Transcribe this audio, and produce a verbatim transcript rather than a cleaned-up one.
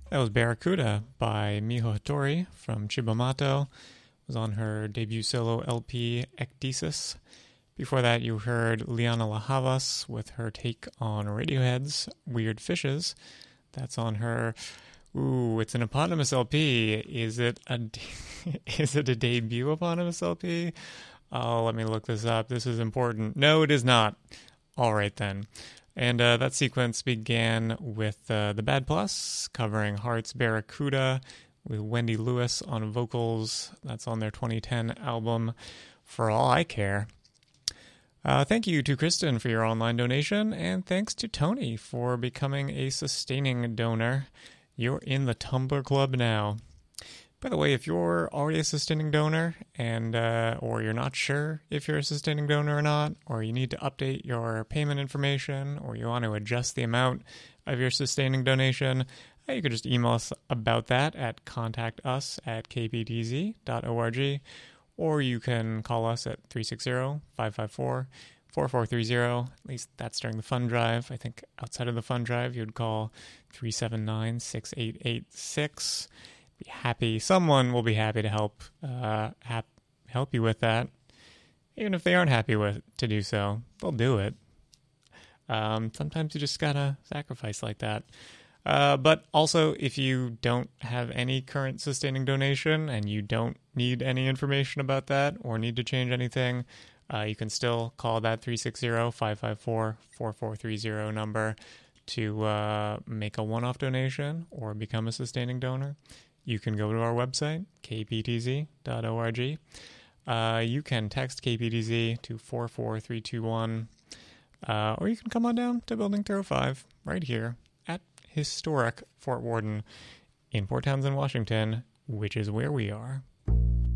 That was Barracuda by Miho Hattori from Chibamato. It was on her debut solo L P, Ecdysis. Before that, you heard Liana Lahavas with her take on Radiohead's Weird Fishes. That's on her... Ooh, it's an eponymous L P. Is it a, is it a debut eponymous L P? Oh, let me look this up. This is important. No, it is not. All right, then. And uh, that sequence began with uh, The Bad Plus, covering Heart's Barracuda, with Wendy Lewis on vocals. That's on their twenty ten album, For All I Care. Uh, thank you to Kristen for your online donation, and thanks to Tony for becoming a sustaining donor. You're in the Tumblr Club now. By the way, if you're already a sustaining donor, and uh, or you're not sure if you're a sustaining donor or not, or you need to update your payment information, or you want to adjust the amount of your sustaining donation, uh, you could just email us about that at contact us at k p d z dot org, or you can call us at three six zero, five five four, four four three zero. At least that's during the fund drive. I think outside of the fund drive, you'd call three seven nine, six eight eight six. Be happy. Someone will be happy to help uh, hap- help you with that. Even if they aren't happy with to do so, they'll do it. Um, sometimes you just gotta sacrifice like that. Uh, but also, if you don't have any current sustaining donation and you don't need any information about that or need to change anything, uh, you can still call that three six zero, five five four, four four three zero number to uh, make a one-off donation or become a sustaining donor. You can go to our website, k p t z dot org. Uh, you can text K P T Z to four four three two one, uh, or you can come on down to Building three oh five right here at historic Fort Worden in Port Townsend, Washington, which is where we are.